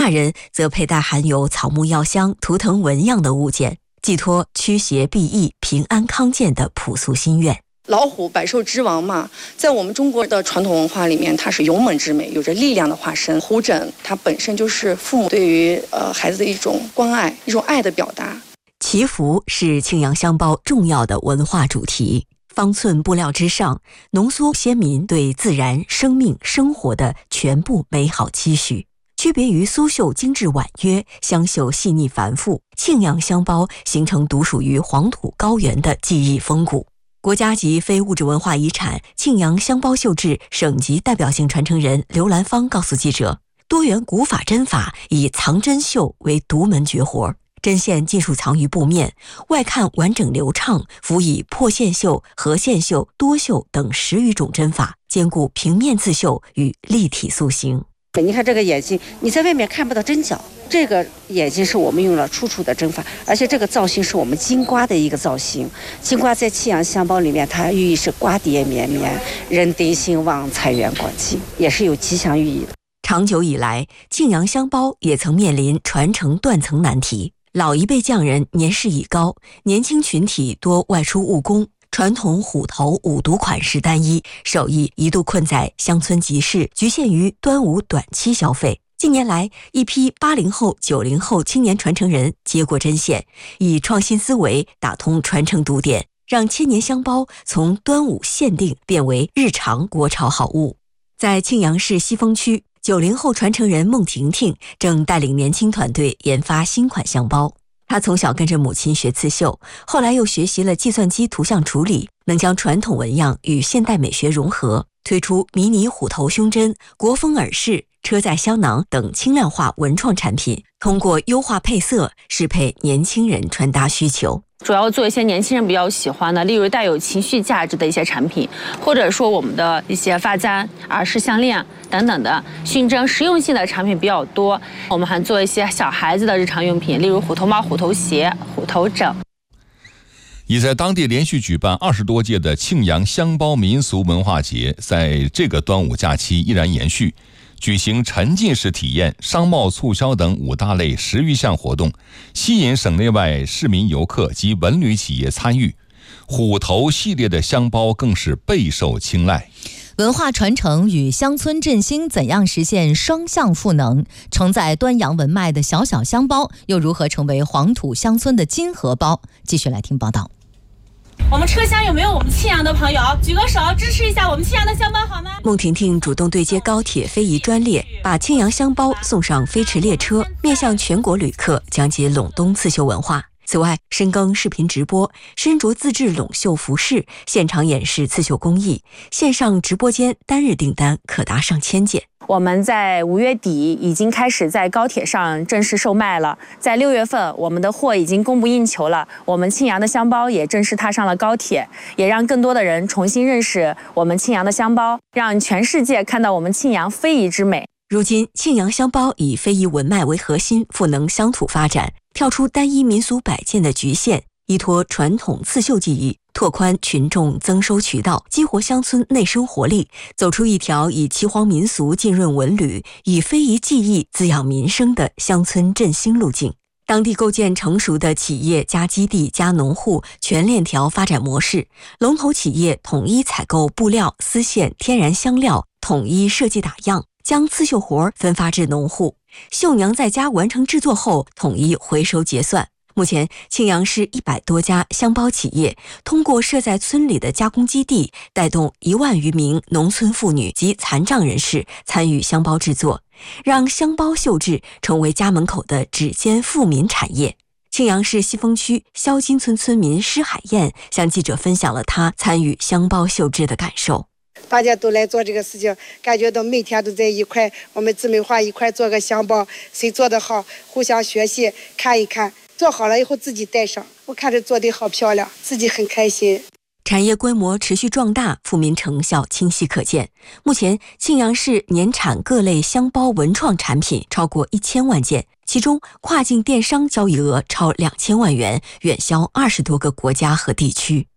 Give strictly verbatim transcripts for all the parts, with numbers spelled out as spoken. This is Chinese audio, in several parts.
大人则佩戴含有草木药香、图腾纹样的物件，寄托驱邪避疫、平安康健的朴素心愿。 老虎百兽之王嘛，在我们中国的传统文化里面，它是勇猛之美，有着力量的化身。虎枕它本身就是父母对于呃孩子的一种关爱、一种爱的表达。 祈福是庆阳香包重要的文化主题，方寸布料之上，浓缩先民对自然、生命、生活的全部美好期许。区别于苏绣精致婉约，香绣细腻繁复，庆阳香包形成独属于黄土高原的技艺风骨。国家级非物质文化遗产庆阳香包绣制省级代表性传承人刘兰芳告诉记者，多元古法针法以藏针绣为独门绝活，针线尽数藏于布面，外看完整流畅，辅以破线绣、合线绣、多绣等十余种针法，兼顾平面刺绣与立体塑形。 你看这个眼睛，你在外面看不到针脚，这个眼睛是我们用了楚楚的针法，而且这个造型是我们金瓜的一个造型。金瓜在庆阳香包里面，它寓意是瓜瓞绵绵，人丁兴旺，财源广进，也是有吉祥寓意的。 长久以来，庆阳香包也曾面临传承断层难题。老一辈匠人年事已高，年轻群体多外出务工，传统虎头五毒款式单一，手艺一度困在乡村集市，局限于端午短期消费。近年来，一批八零后、九零后青年传承人接过针线，以创新思维打通传承堵点，让千年香包从端午限定变为日常国潮好物。在庆阳市西峰区，九零后传承人孟婷婷正带领年轻团队研发新款香包。她从小跟着母亲学刺绣，后来又学习了计算机图像处理，能将传统纹样与现代美学融合，推出迷你虎头胸针、国风耳饰、车载香囊等轻量化文创产品，通过优化配色适配年轻人穿搭需求。 主要做一些年轻人比较喜欢的，例如带有情绪价值的一些产品，或者说我们的一些发簪、耳饰、项链等等的熏蒸实用性的产品比较多。我们还做一些小孩子的日常用品，例如虎头帽、虎头鞋、虎头枕。 已在当地连续举办二十多届的庆阳香包民俗文化节，在这个端午假期依然延续，举行沉浸式体验、商贸促销等五大类十余项活动，吸引省内外市民游客及文旅企业参与。虎头系列的香包更是备受青睐。 文化传承与乡村振兴怎样实现双向赋能？承载端阳文脉的小小香包又如何成为黄土乡村的金荷包？继续来听报道。 我们车厢有没有我们庆阳的朋友？举个手支持一下我们庆阳的香包好吗？ 孟婷婷主动对接高铁非遗专列，把庆阳香包送上飞驰列车，面向全国旅客讲解陇东刺绣文化。此外，深耕视频直播，身着自制陇绣服饰，现场演示刺绣工艺，线上直播间单日订单可达上千件。 我们在五月底已经开始在高铁上正式售卖了，在六月份我们的货已经供不应求了，我们庆阳的香包也正式踏上了高铁，也让更多的人重新认识我们庆阳的香包，让全世界看到我们庆阳非遗之美。 如今，庆阳香包以非遗文脉为核心，赋能乡土发展，跳出单一民俗摆件的局限，依托传统刺绣技艺，拓宽群众增收渠道，激活乡村内生活力，走出一条以岐黄民俗浸润文旅，以非遗技艺滋养民生的乡村振兴路径。当地构建成熟的企业加基地加农户全链条发展模式，龙头企业统一采购布料、丝线、天然香料，统一设计打样，将刺绣活分发至农户，绣娘在家完成制作后统一回收结算。目前，庆阳市一百多家香包企业通过设在村里的加工基地，带动一万余名农村妇女及残障人士参与香包制作，让香包绣制成为家门口的指尖富民产业。庆阳市西峰区肖金村村民施海燕向记者分享了她参与香包绣制的感受。 大家都来做这个事情，感觉到每天都在一块，我们姊妹花一块做个香包，谁做得好互相学习，看一看，做好了以后自己带上，我看着做得好漂亮，自己很开心。 产业规模持续壮大，富民成效清晰可见。目前，庆阳市年产各类香包文创产品超过一千万件，其中跨境电商交易额超两千万元，远销二十多个国家和地区。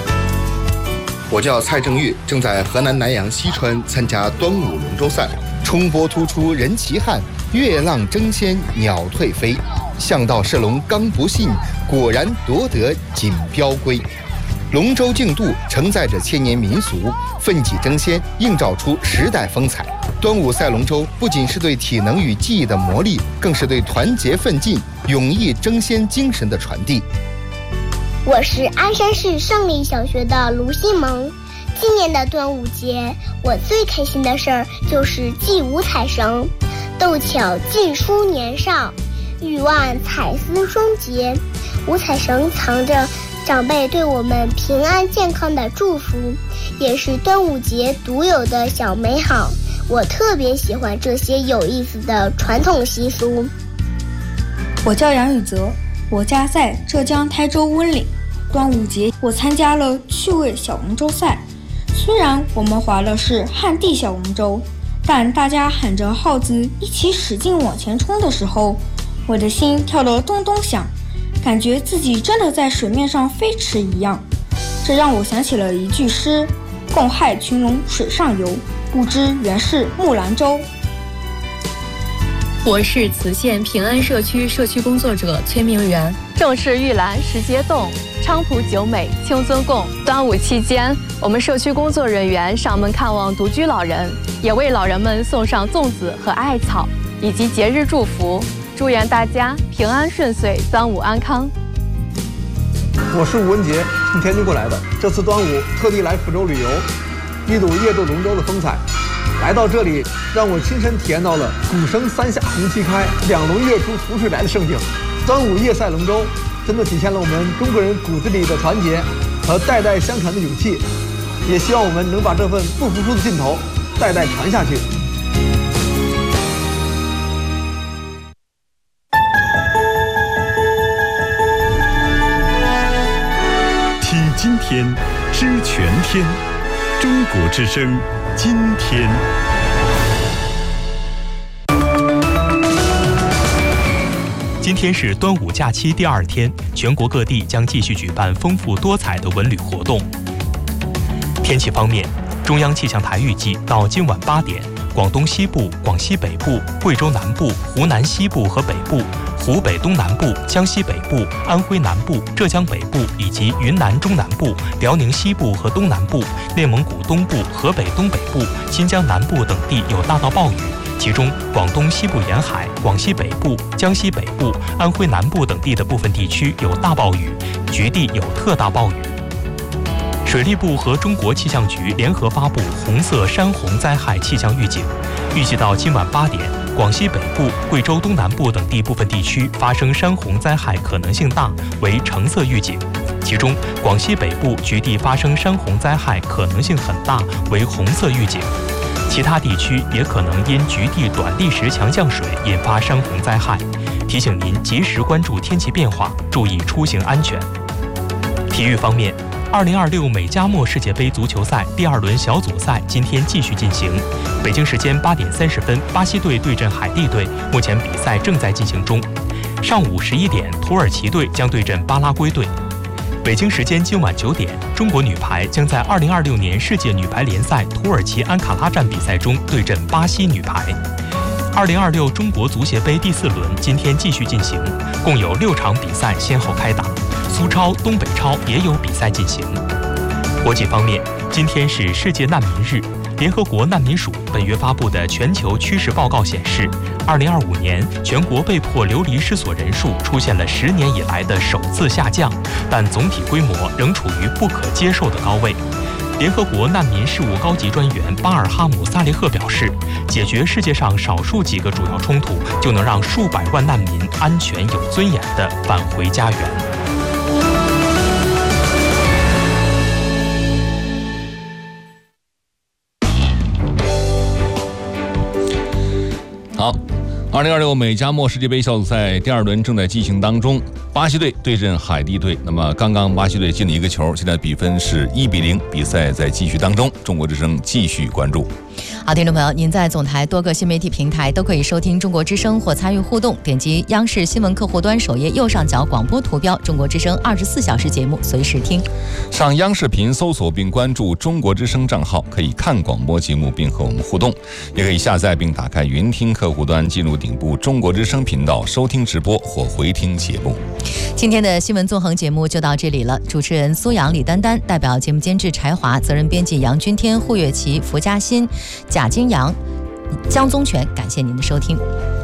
我叫蔡正玉，正在河南南阳西川参加端午龙舟赛。 冲波突出人骑汉，月浪争先鸟退飞。向道射龙刚不信，果然夺得锦标归。龙舟竞渡承载着千年民俗，奋起争先，映照出时代风采。端午赛龙舟不仅是对体能与技艺的磨砺，更是对团结奋进、勇毅争先精神的传递。 我是鞍山市胜利小学的卢新萌。今年的端午节，我最开心的事儿就是系五彩绳，斗巧尽书年少，欲望彩丝双结。五彩绳藏着长辈对我们平安健康的祝福，也是端午节独有的小美好。我特别喜欢这些有意思的传统习俗。 我叫杨宇泽，我家在浙江台州温岭。端午节我参加了趣味小龙舟赛，虽然我们划的是旱地小龙舟，但大家喊着号子一起使劲往前冲的时候，我的心跳得咚咚响，感觉自己真的在水面上飞驰一样。这让我想起了一句诗：共害群龙水上游，不知原是木兰舟。 我是磁县平安社区社区工作者崔明媛。 正是玉兰时节动，菖蒲久美清尊供。端午期间，我们社区工作人员上门看望独居老人，也为老人们送上粽子和艾草，以及节日祝福，祝愿大家平安顺遂，端午安康。 我是吴文杰，从天津过来的。这次端午特地来福州旅游，一睹夜渡龙舟的风采。来到这里，让我亲身体验到了鼓声三下红旗开，两龙跃出浮水来的盛景。端午夜赛龙舟，真的体现了我们中国人骨子里的团结和代代相传的勇气。也希望我们能把这份不服输的劲头代代传下去。 听今天，知全天，中国之声。今天， 今天是端午假期第二天，全国各地将继续举办丰富多彩的文旅活动。天气方面，中央气象台预计到今晚八点，广东西部、广西北部、贵州南部、湖南西部和北部、湖北东南部、江西北部、安徽南部、浙江北部以及云南中南部、辽宁西部和东南部、内蒙古东部、河北东北部、新疆南部等地有大到暴雨，其中广东西部沿海、广西北部、江西北部、安徽南部等地的部分地区有大暴雨，局地有特大暴雨。水利部和中国气象局联合发布红色山洪灾害气象预警，预计到今晚八点，广西北部、贵州东南部等地部分地区发生山洪灾害可能性大，为橙色预警。其中，广西北部局地发生山洪灾害可能性很大，为红色预警。其他地区也可能因局地短历时强降水引发山洪灾害，提醒您及时关注天气变化，注意出行安全。体育方面，二零二六美加墨世界杯足球赛第二轮小组赛今天继续进行。北京时间八点三十分，巴西队对阵海地队，目前比赛正在进行中。上午十一点，土耳其队将对阵巴拉圭队。北京时间今晚九点，中国女排将在二零二六年世界女排联赛土耳其安卡拉站比赛中对阵巴西女排。二零二六中国足协杯第四轮今天继续进行，共有六场比赛先后开打。苏超、东北超也有比赛进行。国际方面，今天是世界难民日。联合国难民署本月发布的全球趋势报告显示，二零二五年全国被迫流离失所人数出现了十年以来的首次下降，但总体规模仍处于不可接受的高位。联合国难民事务高级专员巴尔哈姆·萨列赫表示，解决世界上少数几个主要冲突，就能让数百万难民安全有尊严地返回家园。 好，二零二六美加墨世界杯小组赛第二轮正在进行当中。 巴西队对阵海地队，那么刚刚巴西队进了一个球，现在比分是一比零，比赛在继续当中。中国之声继续关注。 好，听众朋友，您在总台多个新媒体平台都可以收听中国之声或参与互动，点击央视新闻客户端首页右上角广播图标，中国之声二十四小时节目随时听。 上央视频搜索并关注中国之声账号，可以看广播节目并和我们互动，也可以下载并打开云听客户端，进入顶部中国之声频道收听直播或回听节目。 今天的新闻纵横节目就到这里了，主持人苏阳、李丹丹，代表节目监制柴华，责任编辑杨君天、胡月琪、福嘉欣、贾金阳、江宗全，感谢您的收听。